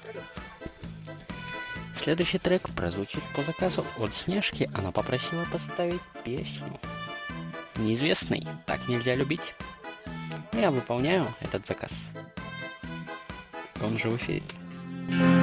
Следующий трек прозвучит по заказу от Снежки. Она попросила поставить песню «Неизвестный, так нельзя любить». Я выполняю этот заказ. Он же в эфире.